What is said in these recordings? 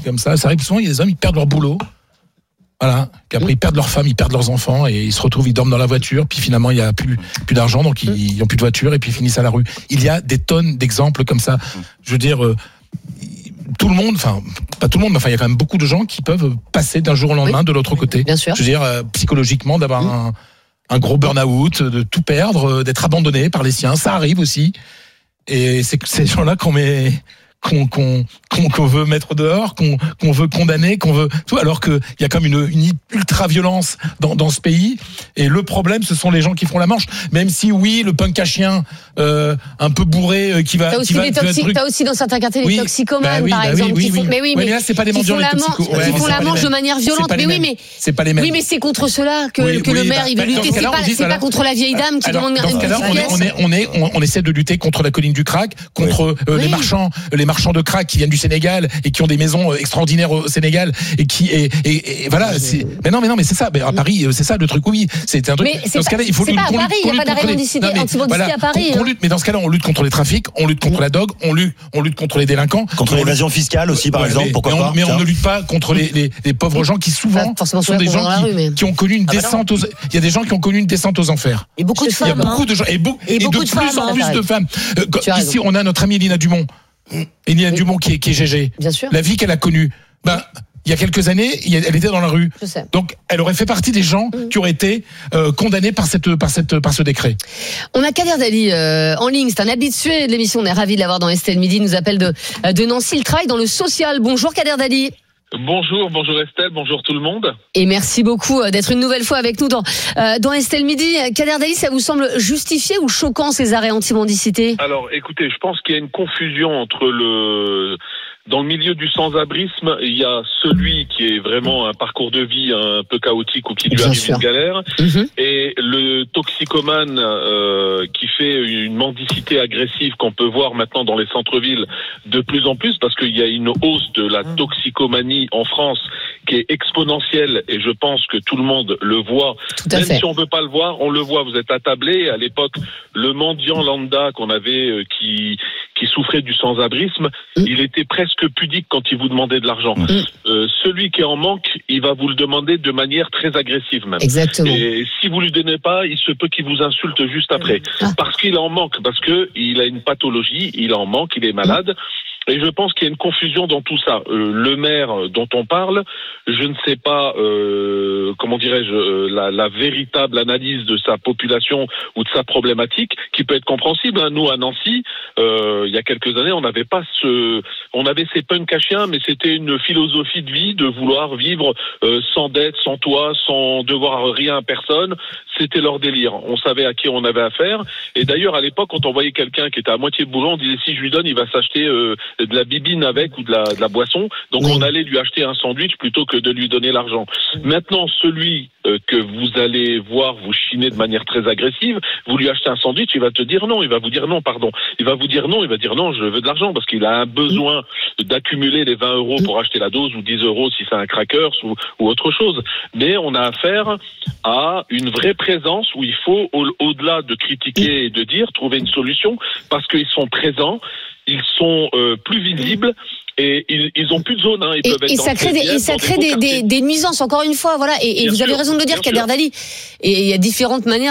comme ça. C'est vrai que souvent, il y a des hommes, ils perdent leur boulot. Voilà. Qu'après, ils perdent leur femme, ils perdent leurs enfants et ils se retrouvent, ils dorment dans la voiture. Puis finalement, il n'y a plus d'argent, donc ils n'ont plus de voiture et puis ils finissent à la rue. Il y a des tonnes d'exemples comme ça. Je veux dire, tout le monde, enfin, pas tout le monde, mais enfin, il y a quand même beaucoup de gens qui peuvent passer d'un jour au lendemain de l'autre côté. Bien sûr. Je veux dire, psychologiquement, d'avoir un gros burn-out, de tout perdre, d'être abandonné par les siens. Ça arrive aussi. Et c'est ces gens-là qu'on veut mettre dehors, qu'on veut condamner, alors que il y a comme une ultra-violence dans ce pays. Et le problème, ce sont les gens qui font la manche. Même si, oui, le punk à chien, un peu bourré, T'as aussi dans certains quartiers les toxicomanes, par exemple. Mais là, c'est pas des mendiants, les toxicomanes. Qui font la manche de manière violente. Mais c'est pas les mêmes. Oui, mais c'est contre ceux-là que le maire, il veut lutter. C'est pas contre la vieille dame qui demande une pièce. On essaie de lutter contre la colline du crack, contre les marchands de crack qui viennent du Sénégal et qui ont des maisons extraordinaires au Sénégal et voilà. Mais non, c'est ça. Mais à Paris, c'est ça le truc. Oui, c'est un truc. Mais dans ce cas-là, il faut lutter. C'est pas à Paris. Il n'y a pas d'arrêt anti-mendicité à Paris. Mais dans ce cas-là, on lutte contre les trafics, on lutte contre la drogue, on lutte contre les délinquants, contre l'évasion fiscale aussi, par exemple. Pourquoi pas ? Mais on ne lutte pas contre les pauvres gens qui souvent sont des gens qui ont connu une descente. Il y a des gens qui ont connu une descente aux enfers. Et beaucoup de femmes. Il y a beaucoup de gens et de plus en plus de femmes. Ici, on a notre amie Elina Dumont. Elina Dumont qui est GG. Bien sûr. La vie qu'elle a connue. Il y a quelques années, elle était dans la rue. Je sais. Donc, elle aurait fait partie des gens qui auraient été condamnés par ce décret. On a Kader Dali en ligne. C'est un habitué de l'émission. On est ravis de l'avoir dans Estelle Midi. Il nous appelle de Nancy. Il travaille dans le social. Bonjour Kader Dali. Bonjour Estelle, bonjour tout le monde. Et merci beaucoup d'être une nouvelle fois avec nous dans Estelle Midi. Kader Dali, ça vous semble justifié ou choquant ces arrêts anti-mendicité ? Alors écoutez, je pense qu'il y a une confusion entre dans le milieu du sans-abrisme, il y a celui qui est vraiment un parcours de vie un peu chaotique ou qui lui arrive une galère, et le toxicomane qui fait une mendicité agressive qu'on peut voir maintenant dans les centres-villes de plus en plus, parce qu'il y a une hausse de la toxicomanie en France qui est exponentielle, et je pense que tout le monde le voit. Même si on veut pas le voir, on le voit. Vous êtes attablé. À l'époque, le mendiant lambda qu'on avait qui souffrait du sans-abrisme, il était presque pudique quand il vous demandait de l'argent. Celui qui est en manque, il va vous le demander de manière très agressive même. Exactement. Et si vous lui donnez pas, il se peut qu'il vous insulte juste après. Parce qu'il en manque, parce que il a une pathologie, il en manque, il est malade. Et je pense qu'il y a une confusion dans tout ça. Le maire dont on parle, je ne sais pas, comment dirais-je, la véritable analyse de sa population ou de sa problématique, qui peut être compréhensible. Nous, à Nancy, il y a quelques années, on avait ces punks à chiens, mais c'était une philosophie de vie, de vouloir vivre sans dette, sans toit, sans devoir rien à personne. C'était leur délire. On savait à qui on avait affaire. Et d'ailleurs, à l'époque, quand on voyait quelqu'un qui était à moitié boulot, on disait si je lui donne, il va s'acheter de la bibine avec ou de la boisson. Donc on allait lui acheter un sandwich plutôt que de lui donner l'argent. Maintenant, celui que vous allez voir vous chiner de manière très agressive, vous lui achetez un sandwich, il va te dire non, il va vous dire non, pardon. Il va dire non, je veux de l'argent parce qu'il a un besoin d'accumuler les 20 € pour acheter la dose ou 10 € si c'est un crackers ou autre chose. Mais on a affaire à une vraie présence où il faut, au-delà de critiquer et de dire, trouver une solution parce qu'ils sont présents, ils sont plus visibles. Et ils ont plus de zone, ils peuvent être ça crée des nuisances, encore une fois, voilà. Et vous avez raison de le dire, Kader Dali. Et il y a différentes manières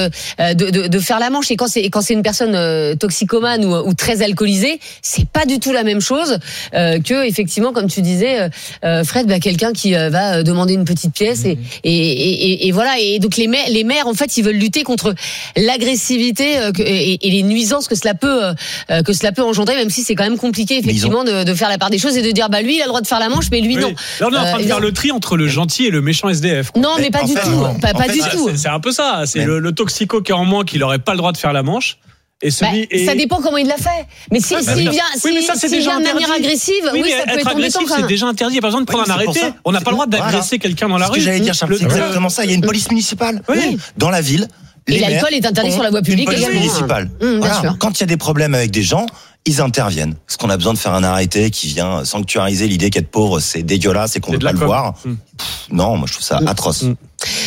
de faire la manche. Et quand c'est une personne toxicomane ou très alcoolisée, c'est pas du tout la même chose que, effectivement, comme tu disais, Fred, quelqu'un qui va demander une petite pièce et voilà. Et donc les maires, en fait, ils veulent lutter contre l'agressivité et les nuisances que cela peut engendrer, même si c'est quand même compliqué, effectivement, de faire la part des choses et de dire lui il a le droit de faire la manche mais lui non. Là on est en train de faire le tri entre le gentil et le méchant SDF. Non mais pas du tout. Pas du tout. C'est un peu ça. C'est le toxico qui est en manque, il aurait pas le droit de faire la manche. Et ça dépend comment il l'a fait. Mais s'il vient de manière agressive, ça peut être embêtant. C'est déjà interdit. Il n'y a pas besoin de prendre un arrêté. On n'a pas le droit d'agresser quelqu'un dans la rue. Ce que j'allais dire, c'est exactement ça. Il y a une police municipale dans la ville. Et l'alcool est interdit sur la voie publique également. Une police municipale. Quand il y a des problèmes avec des gens, ils interviennent. Parce qu'on a besoin de faire un arrêté qui vient sanctuariser l'idée qu'être pauvre, c'est dégueulasse et qu'on ne veut pas le voir. Non, moi je trouve ça atroce.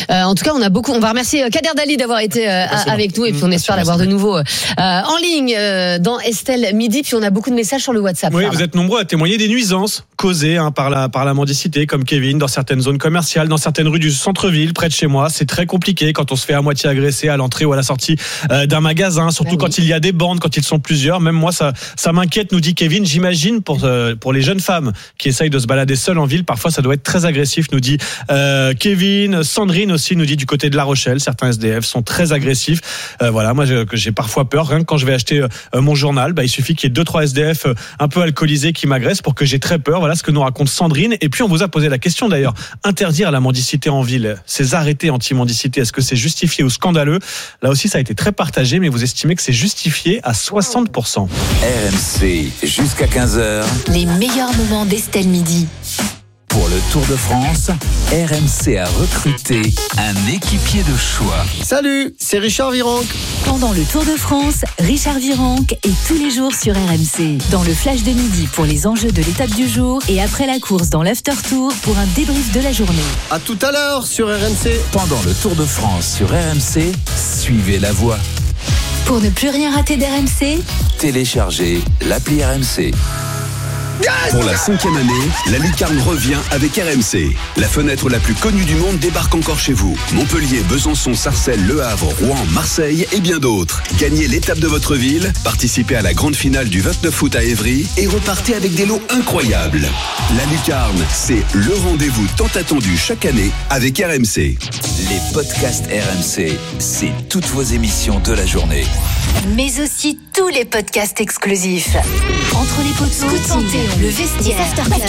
En tout cas, on va remercier Kader Dali d'avoir été avec nous et puis on espère l'avoir de nouveau en ligne dans Estelle Midi. Puis on a beaucoup de messages sur le WhatsApp. Oui, vous êtes nombreux à témoigner des nuisances causées par la mendicité, comme Kevin, dans certaines zones commerciales, dans certaines rues du centre-ville, près de chez moi. C'est très compliqué quand on se fait à moitié agresser à l'entrée ou à la sortie d'un magasin, surtout quand il y a des bandes, quand ils sont plusieurs. Même moi, ça m'inquiète, nous dit Kevin. J'imagine pour les jeunes femmes qui essayent de se balader seules en ville, parfois ça doit être très agressif, nous dit Kevin. Sandrine aussi nous dit du côté de La Rochelle, certains SDF sont très agressifs. Voilà, moi j'ai parfois peur, rien que quand je vais acheter mon journal, il suffit qu'il y ait 2-3 SDF un peu alcoolisés qui m'agressent pour que j'ai très peur. Voilà ce que nous raconte Sandrine. Et puis on vous a posé la question d'ailleurs, interdire la mendicité en ville, ces arrêtés anti-mendicité, est-ce que c'est justifié ou scandaleux? Là aussi ça a été très partagé, mais vous estimez que c'est justifié à 60%. RMC jusqu'à 15h. Les meilleurs moments d'Estelle Midi. Pour le Tour de France, RMC a recruté un équipier de choix. Salut, c'est Richard Virenque. Pendant le Tour de France, Richard Virenque est tous les jours sur RMC. Dans le Flash de midi pour les enjeux de l'étape du jour et après la course dans l'After Tour pour un débrief de la journée. À tout à l'heure sur RMC. Pendant le Tour de France sur RMC, suivez la voie. Pour ne plus rien rater d'RMC, téléchargez l'appli RMC. Pour la 5e année, la lucarne revient avec RMC. La fenêtre la plus connue du monde débarque encore chez vous. Montpellier, Besançon, Sarcelles, Le Havre, Rouen, Marseille et bien d'autres. Gagnez l'étape de votre ville, participez à la grande finale du 29 août à Évry et repartez avec des lots incroyables. La lucarne, c'est le rendez-vous tant attendu chaque année avec RMC. Les podcasts RMC, c'est toutes vos émissions de la journée. mais aussi tous les podcasts exclusifs. Entre les pots de santé, le vestiaire,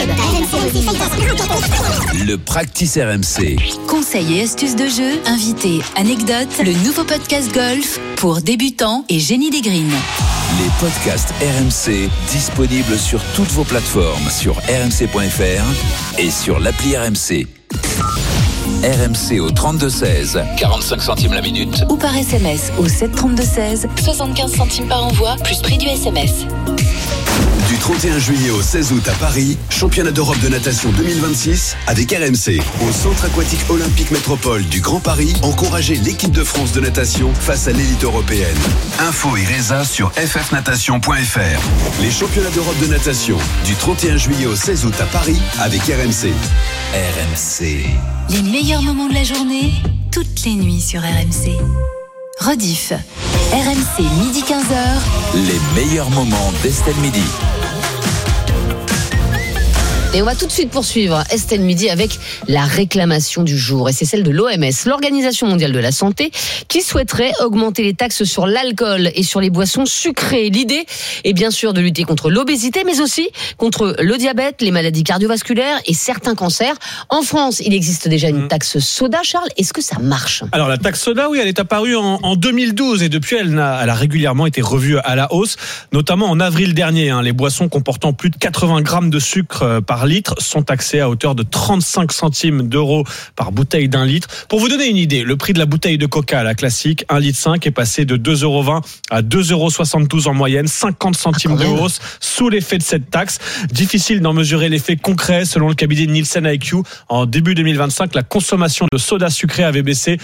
le Practice RMC. Conseils et astuces de jeu, invités, anecdotes, le nouveau podcast golf pour débutants et génie des greens. Les podcasts RMC disponibles sur toutes vos plateformes, sur rmc.fr et sur l'appli RMC. RMC au 32-16, 45 centimes la minute. Ou par SMS au 732-16, 75 centimes par envoi, plus prix du SMS. Du 31 juillet au 16 août à Paris, championnat d'Europe de natation 2026 avec RMC. Au Centre aquatique olympique métropole du Grand Paris, encouragez l'équipe de France de natation face à l'élite européenne. Info et résa sur ffnatation.fr. Les championnats d'Europe de natation du 31 juillet au 16 août à Paris avec RMC. RMC. Les meilleurs moments de la journée, toutes les nuits sur RMC. Rediff. RMC, midi 15h. Les meilleurs moments d'Estelle Midi. Et on va tout de suite poursuivre Estelle Midi avec la réclamation du jour. Et c'est celle de l'OMS, l'Organisation mondiale de la santé, qui souhaiterait augmenter les taxes sur l'alcool et sur les boissons sucrées. L'idée est bien sûr de lutter contre l'obésité, mais aussi contre le diabète, les maladies cardiovasculaires et certains cancers. En France, il existe déjà une taxe soda. Charles, est-ce que ça marche ? Alors la taxe soda, oui, elle est apparue en 2012 et depuis, elle a régulièrement été revue à la hausse, notamment en avril dernier. Les boissons comportant plus de 80 grammes de sucre par litre sont taxés à hauteur de 35 centimes d'euros par bouteille d'1 litre. Pour vous donner une idée, le prix de la bouteille de Coca, la classique, 1,5 litre, est passé de 2,20 € à 2,72 € en moyenne, 50 centimes de hausse sous l'effet de cette taxe. Difficile d'en mesurer l'effet concret. Selon le cabinet Nielsen IQ, en début 2025, la consommation de soda sucré avait baissé.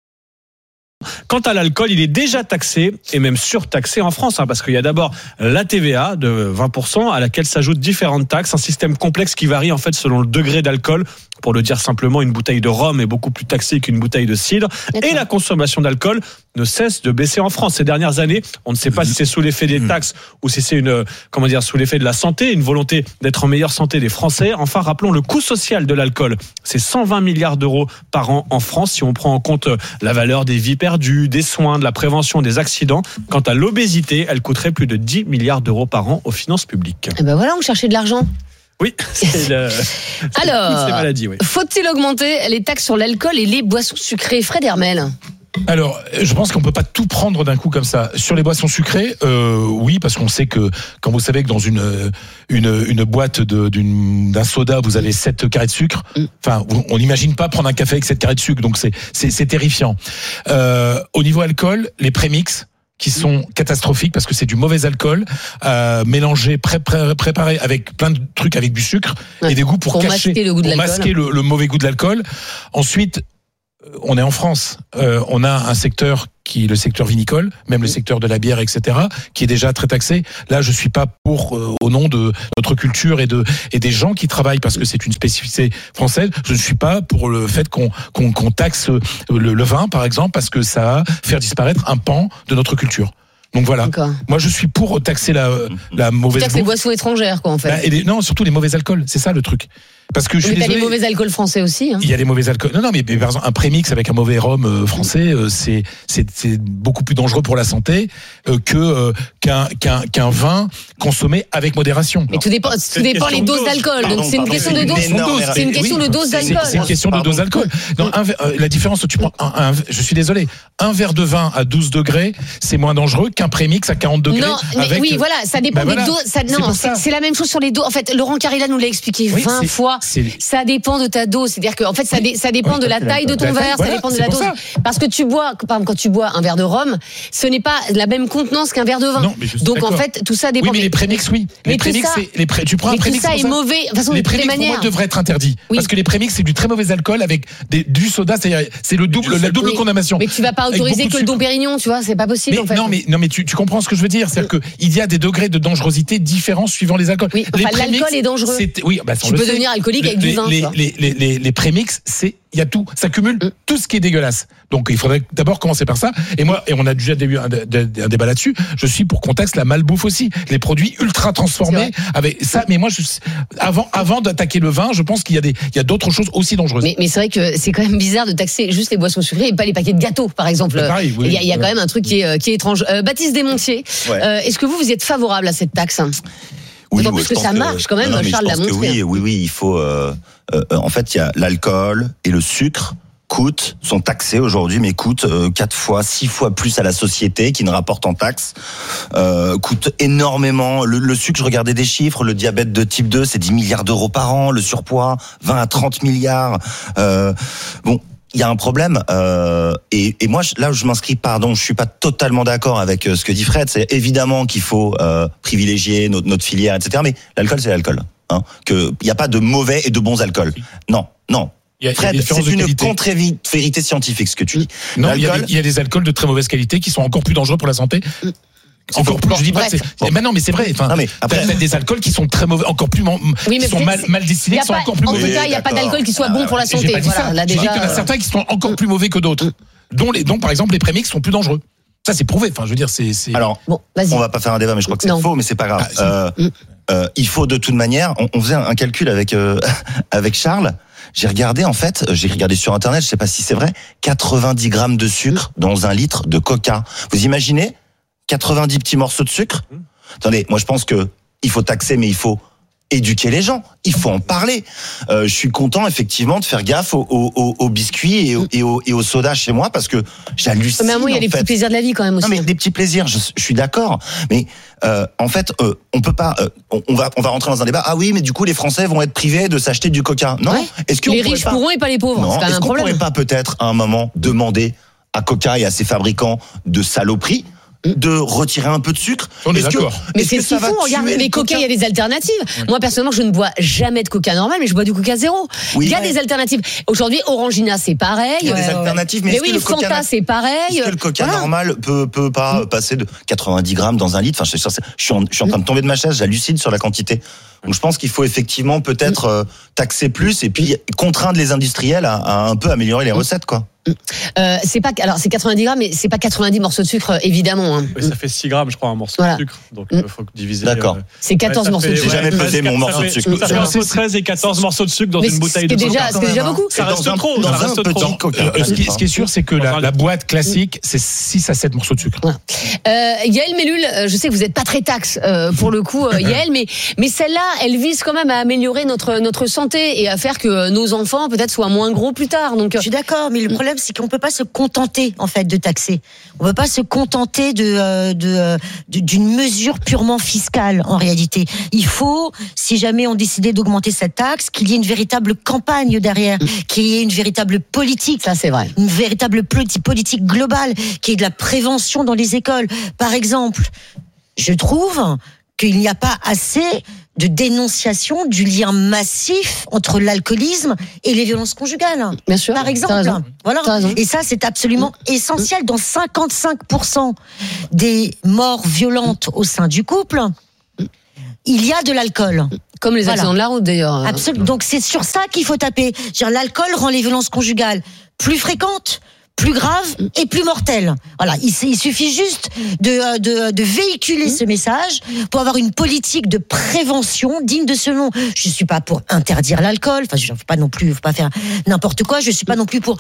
Quant à l'alcool, il est déjà taxé et même surtaxé en France, parce qu'il y a d'abord la TVA de 20% à laquelle s'ajoutent différentes taxes, un système complexe qui varie en fait selon le degré d'alcool. Pour le dire simplement, une bouteille de rhum est beaucoup plus taxée qu'une bouteille de cidre. Et la consommation d'alcool ne cesse de baisser en France. Ces dernières années, on ne sait pas si c'est sous l'effet des taxes ou si c'est sous l'effet de la santé, une volonté d'être en meilleure santé des Français. Enfin, rappelons le coût social de l'alcool. C'est 120 milliards d'euros par an en France si on prend en compte la valeur des vies perdues, des soins, de la prévention des accidents. Quant à l'obésité, elle coûterait plus de 10 milliards d'euros par an aux finances publiques. Et ben voilà, on cherchait de l'argent. Oui, c'est Alors, ces maladies, oui. Faut-il augmenter les taxes sur l'alcool et les boissons sucrées ? Fred Hermel. Alors, je pense qu'on peut pas tout prendre d'un coup comme ça. Sur les boissons sucrées, oui, parce qu'on sait que quand vous savez que dans une boîte d'un soda, vous avez 7 carrés de sucre. Enfin, on n'imagine pas prendre un café avec 7 carrés de sucre, donc c'est terrifiant. Au niveau alcool, les prémix qui sont catastrophiques parce que c'est du mauvais alcool mélangé, préparé avec plein de trucs avec du sucre et des goûts pour cacher, masquer le goût de l'alcool. Masquer le mauvais goût de l'alcool. Ensuite, on est en France. On a un secteur qui est le secteur vinicole, même le secteur de la bière, etc., qui est déjà très taxé. Là, je suis pas pour, au nom de notre culture et des gens qui travaillent, parce que c'est une spécificité française, je ne suis pas pour le fait qu'on taxe le vin, par exemple, parce que ça va faire disparaître un pan de notre culture. Donc voilà. D'accord. Moi, je suis pour taxer la mauvaise. Taxer les boissons étrangères, quoi, en fait. Non, surtout les mauvais alcools. C'est ça le truc. Parce que je suis désolé. Mais t'as les mauvais alcools français aussi. Hein. Il y a les mauvais alcools. Non, mais par exemple, un prémix avec un mauvais rhum français, c'est beaucoup plus dangereux pour la santé qu'un vin consommé avec modération. Mais tout dépend les doses d'alcool. Donc c'est une question de dose. C'est une question de dose d'alcool. C'est une question de dose d'alcool. La différence, tu prends je suis désolé, un verre de vin à 12 degrés, c'est moins dangereux qu'un prémix à 40 degrés. Non, mais oui, voilà, ça dépend des doses. C'est la même chose sur les doses. En fait, Laurent Carilla nous l'a expliqué 20 fois. Ça dépend de ta dose. C'est-à-dire que, en fait, ça dépend de la taille de ton verre, ça dépend de la dose. Parce que quand tu bois un verre de rhum, ce n'est pas la même contenance qu'un verre de vin. Donc, en fait, tout ça dépend. Oui, mais les prémix, oui. Les prémix, tu prends un prémix. Tout ça est mauvais. De toute façon, les prémix, pour moi, devraient être interdits. Parce que les prémix, c'est du très mauvais alcool avec du soda, c'est la double condamnation. Mais tu vas pas autoriser que le Dom Pérignon, tu vois, c'est pas possible, en fait. Non, mais tu comprends ce que je veux dire. C'est-à-dire qu'il y a des degrés de dangerosité différents suivant les alcools. Oui, l'alcool est dangereux. Oui, tu peux devenir alcoolique avec du vin. Les prémix, il y a tout, ça cumule tout ce qui est dégueulasse. Donc il faudrait d'abord commencer par ça. Et on a déjà eu un débat là-dessus. Je suis pour qu'on taxe la malbouffe aussi, les produits ultra transformés avec ça. Mais moi, avant d'attaquer le vin, je pense qu'il y a d'autres choses aussi dangereuses. Mais c'est vrai que c'est quand même bizarre de taxer juste les boissons sucrées et pas les paquets de gâteaux, par exemple. Il y a quand même un truc qui est étrange. Baptiste Desmontiers, est-ce que vous êtes favorable à cette taxe? Oui, parce que ça marche quand même, Charles l'a montré. Oui, il faut. En fait, il y a l'alcool et le sucre sont taxés aujourd'hui, mais coûtent 4 fois, 6 fois plus à la société qui ne rapporte en taxes. Coûte énormément. Le sucre, je regardais des chiffres, le diabète de type 2, c'est 10 milliards d'euros par an, le surpoids, 20 à 30 milliards. Il y a un problème et moi là où je m'inscris, je suis pas totalement d'accord avec ce que dit Fred. C'est évidemment qu'il faut privilégier notre filière, etc. Mais l'alcool, c'est l'alcool. Que il y a pas de mauvais et de bons alcools. Non. Fred, c'est une contre-vérité scientifique ce que tu dis. Non, il y a des alcools de très mauvaise qualité qui sont encore plus dangereux pour la santé. Encore plus, je dis pas que c'est. Mais non, mais c'est vrai. Enfin, après, t'as des alcools qui sont très mauvais, encore plus, qui sont mal destinés, qui sont encore plus mauvais. En tout cas, il n'y a pas d'alcool qui soit bon pour la santé. Voilà, là déjà. Il y en a certains qui sont encore plus mauvais que d'autres. Dont par exemple, les prémix sont plus dangereux. Ça, c'est prouvé. Enfin, je veux dire, c'est. Alors, on va pas faire un débat, mais je crois que c'est faux, mais c'est pas grave. Il faut de toute manière. On faisait un calcul avec Charles. J'ai regardé sur internet, je sais pas si c'est vrai, 90 grammes de sucre dans un litre de coca. Vous imaginez 90 petits morceaux de sucre? Attendez, moi je pense que il faut taxer, mais il faut éduquer les gens. Il faut en parler. Je suis content effectivement de faire gaffe aux biscuits et aux sodas chez moi parce que j'hallucine. Mais à moi, il y a les petits plaisirs de la vie quand même aussi. Non, mais des petits plaisirs, je suis d'accord. Mais en fait, on peut pas. On va rentrer dans un débat. Ah oui, mais du coup, les Français vont être privés de s'acheter du Coca. Non. Ouais. Est-ce que les riches pourront et pas les pauvres? Non. C'est quand même un problème. Est-ce qu'on pourrait pas peut-être à un moment demander à Coca et à ses fabricants de saloperies de retirer un peu de sucre? On est d'accord. Mais c'est ce qu'ils font. Regarde, les Coca, il y a des alternatives. Moi, personnellement, je ne bois jamais de Coca normal, mais je bois du Coca zéro. Il y a des alternatives. Aujourd'hui, Orangina, c'est pareil. Il y a des alternatives, mais oui, le Fanta, c'est pareil. Est-ce que le Coca normal peut pas passer de 90 grammes dans un litre? Enfin, je suis en train de tomber de ma chaise, j'hallucine sur la quantité. Donc je pense qu'il faut effectivement peut-être taxer plus et puis contraindre les industriels à un peu améliorer les recettes, quoi. C'est 90 grammes, mais c'est pas 90 morceaux de sucre, évidemment. Oui, ça fait 6 grammes, je crois, un morceau de sucre. Donc, il faut diviser. D'accord. C'est 14 morceaux de sucre. J'ai jamais pesé mon morceau de sucre. Ça fait entre 13 et 14 morceaux de sucre dans une bouteille de Coca. C'est déjà beaucoup. Ça reste trop. Ce qui est sûr, c'est que la boîte classique, c'est 6 à 7 morceaux de sucre. Yael Mellul, je sais que vous n'êtes pas très taxe pour le coup, Yael, mais celle-là, elle vise quand même à améliorer notre santé et à faire que nos enfants peut-être soient moins gros plus tard. Donc, je suis d'accord, mais le problème, c'est qu'on peut pas se contenter en fait de taxer. On peut pas se contenter d'une mesure purement fiscale en réalité. Il faut, si jamais on décidait d'augmenter cette taxe, qu'il y ait une véritable campagne derrière, qu'il y ait une véritable politique. Ça, c'est vrai. Une véritable politique globale, qu'il y ait de la prévention dans les écoles. Par exemple, je trouve qu'il n'y a pas assez de dénonciation du lien massif entre l'alcoolisme et les violences conjugales. Bien sûr. Par exemple. Voilà. Et ça, c'est absolument essentiel. Dans 55% des morts violentes au sein du couple, il y a de l'alcool. Comme les accidents de la route, d'ailleurs. Absolument. Donc, c'est sur ça qu'il faut taper. L'alcool rend les violences conjugales plus fréquentes, plus grave et plus mortel. Voilà, il suffit juste de véhiculer ce message pour avoir une politique de prévention digne de ce nom. Je suis pas pour interdire l'alcool, enfin je faut pas faire n'importe quoi, je suis pas non plus pour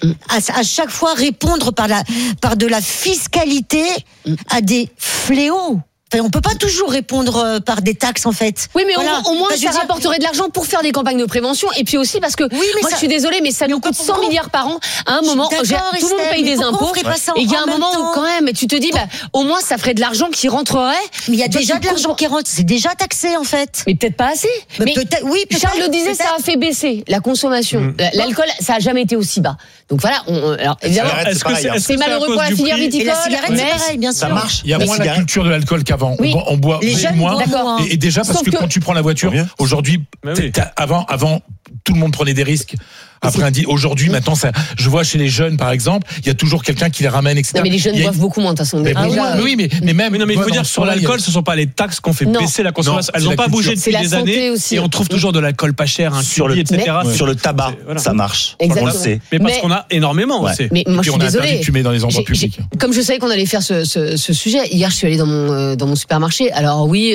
à chaque fois répondre par de la fiscalité à des fléaux. On peut pas toujours répondre par des taxes en fait. Oui, mais voilà. au moins ça rapporterait de l'argent pour faire des campagnes de prévention et puis aussi parce que moi je suis désolée mais ça nous coûte 100 milliards par an. À un moment, tout le monde paye des impôts et il y a un moment où quand même tu te dis au moins ça ferait de l'argent qui rentrerait. Mais il y a déjà de l'argent qui rentre, c'est déjà taxé en fait. Mais peut-être pas assez. Mais peut-être Charles le disait, ça a fait baisser la consommation. L'alcool, ça a jamais été aussi bas. Donc voilà, alors évidemment, c'est malheureux pour la filière viticole. La cigarette, c'est pareil, bien sûr. Ça marche. Il y a moins la culture de l'alcool qu'avant. On boit moins. Et déjà parce que quand tu prends la voiture, aujourd'hui, avant, tout le monde prenait des risques. Après, aujourd'hui, maintenant, je vois chez les jeunes, par exemple, il y a toujours quelqu'un qui les ramène, etc. Non, mais les jeunes boivent beaucoup moins, de toute façon. Oui, mais même. Non, mais il faut dire que sur l'alcool, ce sont pas les taxes qu'on fait baisser la consommation. Elles n'ont pas bougé depuis des années. Et on trouve toujours de l'alcool pas cher, etc. Sur le tabac, ça marche. On le sait. Mais parce qu'on a énormément aussi. Mais moi, je suis désolée. Tu mets dans les endroits publics. Comme je savais qu'on allait faire ce sujet, hier, je suis allée dans mon supermarché. Alors oui,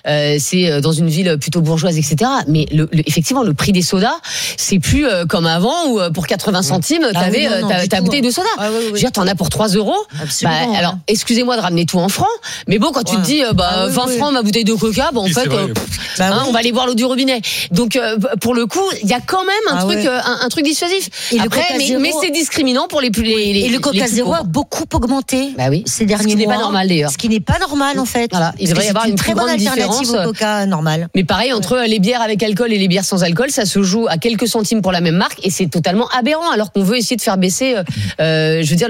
c'est dans une ville plutôt bourgeoise, etc. Mais effectivement, le prix des sodas, c'est plus comme avant où pour 80 centimes, t'avais ta bouteille de soda. Je veux dire, t'en as pour 3 €. Alors, excusez-moi de ramener tout en francs, mais bon, quand tu te dis, 20 francs ma bouteille de coca, en fait, on va aller boire l'eau du robinet. Donc, pour le coup, il y a quand même un truc dissuasif. Après, mais c'est discriminant pour les plus et le coca zéro a beaucoup augmenté ces derniers mois. Ce qui n'est pas normal d'ailleurs. Ce qui n'est pas normal en fait. Voilà, il devrait y avoir une très bonne alternative au coca normal. Mais pareil, entre les bières avec alcool et les bières sans alcool, ça se joue à quelques centimes pour la même marque et c'est totalement aberrant alors qu'on veut essayer de faire baisser je veux dire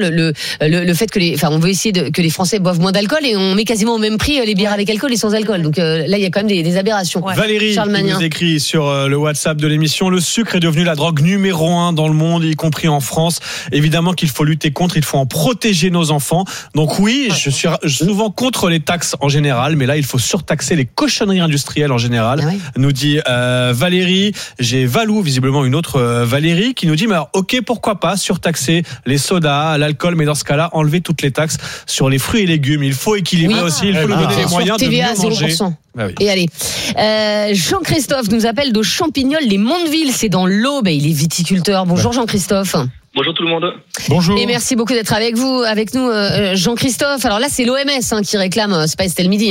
le fait que on veut essayer que les Français boivent moins d'alcool et on met quasiment au même prix les bières avec alcool et sans alcool. Donc là il y a quand même des aberrations. Valérie qui nous écrit sur le WhatsApp de l'émission, le sucre est devenu la drogue numéro 1 dans le monde, y compris en France. Évidemment qu'il faut lutter contre, il faut en protéger nos enfants. Donc oui, je suis souvent contre les taxes en général, mais là il faut surtaxer les cochonneries industrielles en général. Nous dit Valérie. J'ai Valou, visiblement une autre Valérie, qui nous dit mais alors, ok, pourquoi pas surtaxer les sodas, l'alcool, mais dans ce cas-là enlever toutes les taxes sur les fruits et légumes. Il faut équilibrer aussi, il faut nous donner les moyens de mieux manger. 0%. Et allez, Jean-Christophe nous appelle de Champignol, les Mondeville, c'est dans l'Aube, il est viticulteur. Bonjour Jean-Christophe. Bonjour tout le monde. Bonjour. Et merci beaucoup d'être avec nous, Jean-Christophe. Alors là, c'est l'OMS qui réclame, c'est pas Estelle Midi,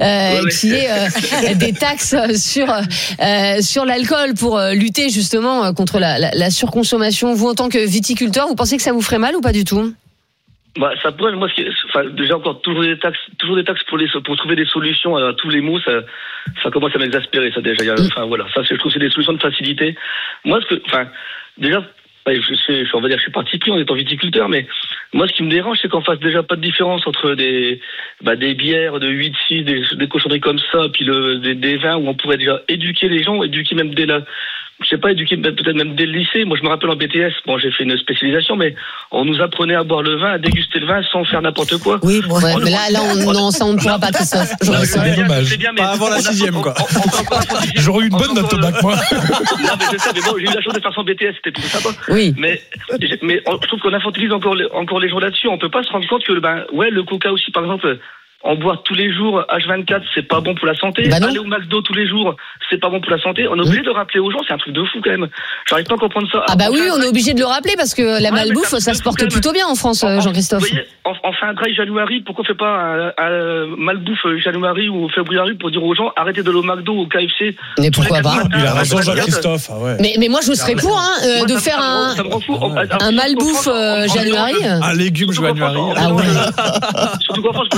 qui est des taxes sur l'alcool pour lutter justement contre la surconsommation. Vous, en tant que viticulteur, vous pensez que ça vous ferait mal ou pas du tout ? Ça pourrait, moi, déjà encore toujours des taxes pour trouver des solutions à tous les maux, ça commence à m'exaspérer, ça déjà. Voilà, ça je trouve que c'est des solutions de facilité. Moi, déjà. On va dire que je suis parti pris en étant viticulteur, mais moi ce qui me dérange c'est qu'on fasse déjà pas de différence entre des bières de 8-6, des cochonneries comme ça, puis des vins où on pourrait déjà éduquer les gens, éduquer même peut-être même dès le lycée. Moi je me rappelle en BTS, j'ai fait une spécialisation, mais on nous apprenait à boire le vin, à déguster le vin sans faire n'importe quoi. Oui, mais là on ne pourra pas, Christophe. C'est dommage. Pas avant la 6e, quoi. J'aurais eu une bonne note au bac, moi. Non, mais je sais, mais bon, j'ai eu la chance de faire son BTS, c'était plutôt sympa. Oui. Mais je trouve qu'on infantilise encore les gens là-dessus. On peut pas se rendre compte que le coca aussi, par exemple, en boire tous les jours, H24, c'est pas bon pour la santé. Aller au McDo tous les jours, c'est pas bon pour la santé. On est obligé de rappeler aux gens, c'est un truc de fou quand même. J'arrive pas à comprendre ça. On est obligé de le rappeler parce que la malbouffe, ça se porte plutôt bien en France, Jean-Christophe. Vous voyez, on fait un dry January, pourquoi on fait pas un malbouffe January ou février pour dire aux gens, arrêtez de aller au McDo ou au KFC. Mais pourquoi pas? Il a raison, Jean-Christophe. Mais moi, je serais pour, de faire un malbouffe January. Un légume January. Surtout qu'en France, je veux dire, on mélange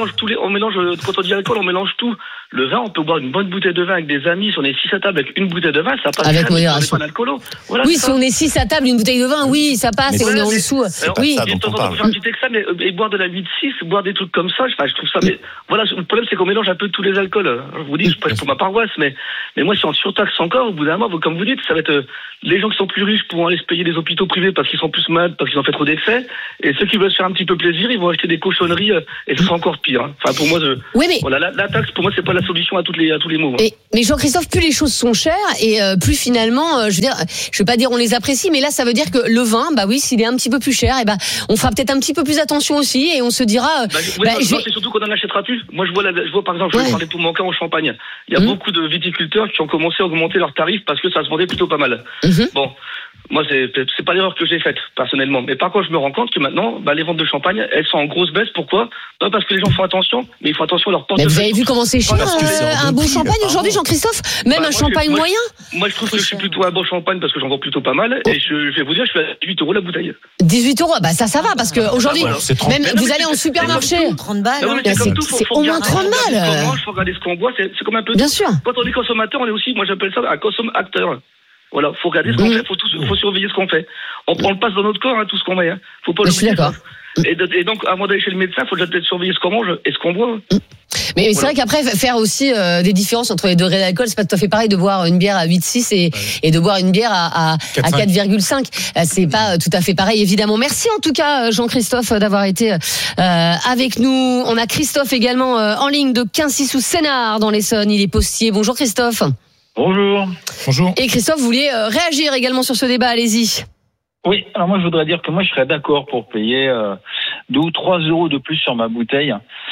mélange quand on dit alcool, on mélange tout. Le vin, on peut boire une bonne bouteille de vin avec des amis. Si on est 6 à table avec une bouteille de vin, ça passe. Avec modération. On est pas alcoolo. Voilà, oui, si on est 6 à table, une bouteille de vin, oui, ça passe, et on est en dessous. Oui. Ça dont on parle. Faire un petit examen, et boire de la 8-6, boire des trucs comme ça, je trouve ça, mais voilà, le problème, c'est qu'on mélange un peu tous les alcools. Je vous dis, je prêche pour ma paroisse, mais moi, si on surtaxe encore, au bout d'un moment, comme vous dites, ça va être, les gens qui sont plus riches pourront aller se payer des hôpitaux privés parce qu'ils sont plus malades, parce qu'ils ont fait trop d'excès, et ceux qui veulent se faire un petit peu plaisir, ils vont acheter des cochonneries, et ce sera encore pire. Enfin, pour moi, voilà, la taxe, pour moi, c'est pas la solution à tous les maux. Mais Jean-Christophe, plus les choses sont chères, et plus finalement, je vais pas dire on les apprécie, mais là, ça veut dire que le vin, bah oui, s'il est un petit peu plus cher, et on fera peut-être un petit peu plus attention aussi, et on se dira. C'est surtout qu'on en achètera plus. Moi, je vois par exemple, je vais parler pour mon cas en Champagne. Il y a beaucoup de viticulteurs qui ont commencé à augmenter leurs tarifs parce que ça se vendait plutôt pas mal. Bon. Moi, c'est pas l'erreur que j'ai faite, personnellement. Mais par contre, je me rends compte que maintenant, les ventes de champagne, elles sont en grosse baisse. Pourquoi? Pas parce que les gens font attention, mais ils font attention à leur portefeuille. Mais vous avez vu comment c'est cher, un bon champagne aujourd'hui, Jean-Christophe? Même un champagne moyen? Moi, je trouve que je suis plutôt un bon champagne parce que j'en vends plutôt pas mal. Et je vais vous dire, je suis à 18 € la bouteille. 18 €? Bah, ça va, parce que aujourd'hui, même vous allez en supermarché. 30 balles. C'est au moins 30 balles. Il faut regarder ce qu'on boit, c'est comme un peu. Bien sûr. Quand on est consommateur, on est aussi, moi j'appelle ça un consommateur. Voilà, faut regarder ce qu'on fait, faut surveiller ce qu'on fait. On prend le passe dans notre corps, tout ce qu'on met. Faut pas l'oublier. Et donc, avant d'aller chez le médecin, faut déjà peut-être surveiller ce qu'on mange et ce qu'on boit. Mais c'est vrai qu'après, faire aussi des différences entre les degrés d'alcool, c'est pas tout à fait pareil de boire une bière à 8,6 et de boire une bière à 4,5. C'est pas tout à fait pareil, évidemment. Merci en tout cas, Jean-Christophe, d'avoir été avec nous. On a Christophe également en ligne de Quincy sous Sénart dans l'Essonne. Il est postier. Bonjour Christophe. Bonjour. Et Christophe, vous vouliez réagir également sur ce débat, allez-y. Oui, alors moi je voudrais dire que moi je serais d'accord pour payer 2 ou 3 € de plus sur ma bouteille.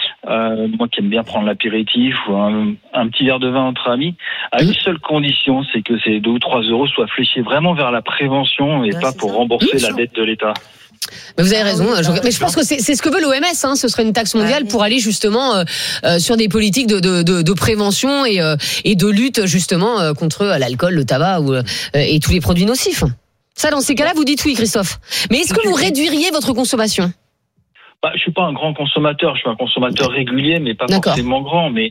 Moi qui aime bien prendre l'apéritif ou un petit verre de vin entre amis, à une seule condition, c'est que ces 2 ou 3 € soient fléchés vraiment vers la prévention et pas pour rembourser la dette de l'État. Mais vous avez raison, mais je pense que c'est ce que veut l'OMS, ce serait une taxe mondiale pour aller justement sur des politiques de prévention et de lutte justement contre l'alcool, le tabac et tous les produits nocifs. Ça, dans ces cas-là, vous dites oui, Christophe. Mais est-ce que vous réduiriez votre consommation ? Je suis pas un grand consommateur, je suis un consommateur régulier, mais pas forcément grand. Mais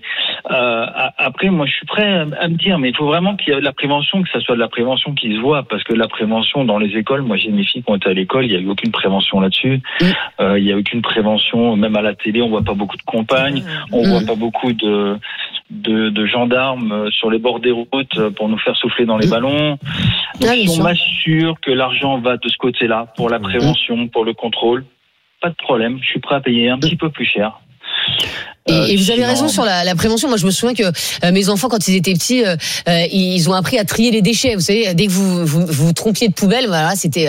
après, moi, je suis prêt à me dire, mais il faut vraiment qu'il y ait de la prévention, que ça soit de la prévention qui se voit, parce que la prévention dans les écoles, moi, j'ai mes filles qui ont été à l'école, il y a eu aucune prévention là-dessus. Il y a aucune prévention, même à la télé, on voit pas beaucoup de campagnes, on voit pas beaucoup de gendarmes sur les bords des routes pour nous faire souffler dans les ballons. Donc, si on m'assure que l'argent va de ce côté-là pour la prévention, pour le contrôle, pas de problème, je suis prêt à payer un petit peu plus cher. Et vous avez raison sur la prévention. Moi, je me souviens que mes enfants, quand ils étaient petits, ils ont appris à trier les déchets. Vous savez, dès que vous trompiez de poubelle, voilà, c'était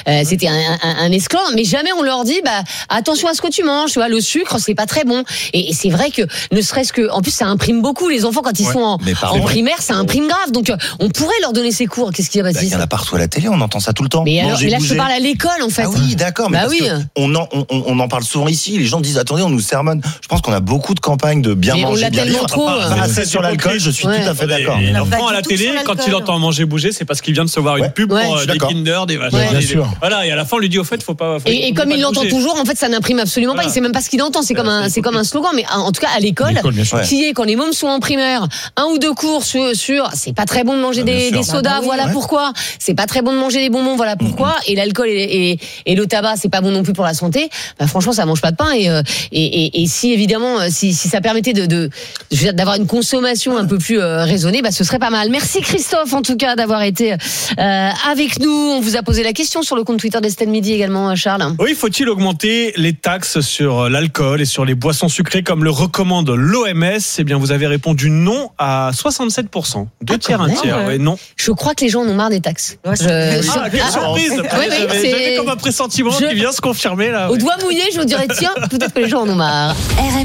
un esclandre. Mais jamais on leur dit, attention à ce que tu manges. Tu vois, le sucre, c'est pas très bon. Et c'est vrai que, ne serait-ce que, en plus, ça imprime beaucoup. Les enfants, quand ils sont en primaire, ça imprime grave. Donc, on pourrait leur donner ces cours. Qu'est-ce qu'il y a, Baptiste ? Il y en a partout à la télé, on entend ça tout le temps. Mais là, je te parle à l'école, en fait. Ah oui, d'accord. Mais on en parle souvent ici. Les gens disent, attendez, on nous sermonne. Je pense qu'on a beaucoup de campagnes de bien manger, bien vivre. Assez sur l'alcool, je suis tout à fait d'accord. L'enfant à la télé, quand il entend manger bouger, c'est parce qu'il vient de se voir une pub pour des Kinder, des machins. Bien sûr. Voilà, et à la fin, on lui dit au fait, faut pas. Et comme il l'entend toujours, en fait, ça n'imprime absolument pas. Il sait même pas ce qu'il entend. C'est comme un slogan. Mais en tout cas, à l'école, qui est quand les mômes sont en primaire, 1 ou 2 cours sur c'est pas très bon de manger des sodas, voilà pourquoi. C'est pas très bon de manger des bonbons, voilà pourquoi. Et l'alcool et le tabac, c'est pas bon non plus pour la santé. Franchement, ça mange pas de pain. Et si évidemment, si ça permettait d'avoir une consommation un peu plus raisonnée, ce serait pas mal. Merci Christophe en tout cas d'avoir été avec nous. On vous a posé la question sur le compte Twitter d'Estelle Midi également, Charles. Oui, faut-il augmenter les taxes sur l'alcool et sur les boissons sucrées comme le recommande l'OMS ? Eh bien, vous avez répondu non à 67%. 2 tiers, 1 tiers. Ouais, non. Je crois que les gens en ont marre des taxes. Quelle surprise. J'avais comme un pressentiment qui vient se confirmer là. Au doigt mouillé, je me dirais tiens, peut-être que les gens en ont marre.